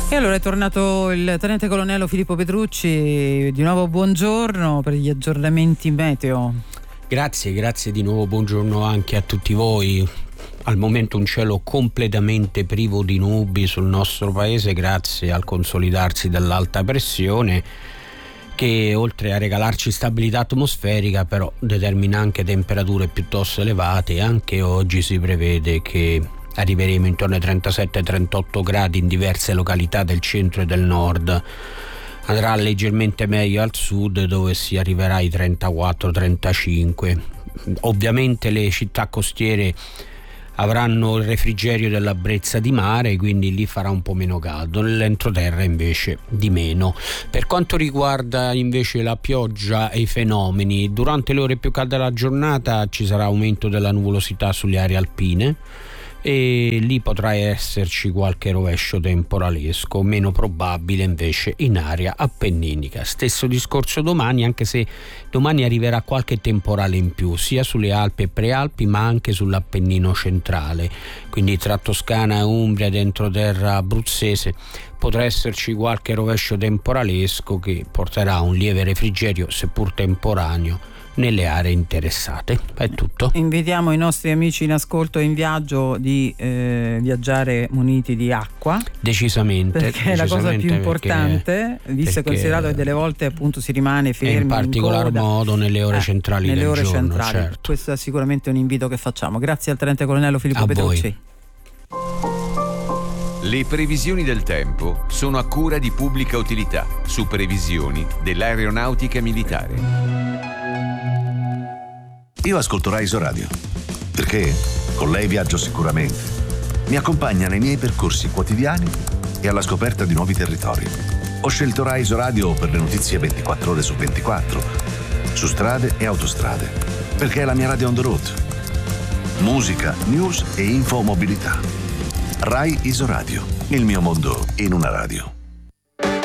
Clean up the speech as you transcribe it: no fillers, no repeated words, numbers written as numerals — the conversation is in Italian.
E allora è tornato il tenente colonnello Filippo Petrucci, di nuovo buongiorno per gli aggiornamenti meteo. Grazie di nuovo, buongiorno anche a tutti voi. Al momento un cielo completamente privo di nubi sul nostro paese grazie al consolidarsi dell'alta pressione che oltre a regalarci stabilità atmosferica però determina anche temperature piuttosto elevate e anche oggi si prevede che arriveremo intorno ai 37-38 gradi in diverse località del centro e del nord. Andrà leggermente meglio al sud dove si arriverà ai 34-35. Ovviamente le città costiere avranno il refrigerio della brezza di mare, quindi lì farà un po' meno caldo, nell'entroterra invece di meno. Per quanto riguarda invece la pioggia e i fenomeni, durante le ore più calde della giornata ci sarà aumento della nuvolosità sulle aree alpine e lì potrà esserci qualche rovescio temporalesco, meno probabile invece in area appenninica. Stesso discorso domani, anche se domani arriverà qualche temporale in più sia sulle Alpi e Prealpi ma anche sull'Appennino centrale, quindi tra Toscana e Umbria ed entroterra abruzzese potrà esserci qualche rovescio temporalesco che porterà a un lieve refrigerio seppur temporaneo nelle aree interessate. È tutto. Invitiamo i nostri amici in ascolto e in viaggio di viaggiare muniti di acqua, decisamente, perché è la cosa più importante, visto e considerato che delle volte appunto si rimane fermi in particolar modo nelle ore centrali nelle del ore giorno, centrali. certo. Questo è sicuramente un invito che facciamo. Grazie al tenente colonnello Filippo Petrucci. Le previsioni del tempo sono a cura di Pubblica Utilità su previsioni dell'aeronautica militare. Io ascolto Rai Isoradio perché con lei viaggio sicuramente. Mi accompagna nei miei percorsi quotidiani e alla scoperta di nuovi territori. Ho scelto Rai Isoradio per le notizie 24 ore su 24, su strade e autostrade, perché è la mia radio on the road. Musica, news e infomobilità. Rai Isoradio, il mio mondo in una radio.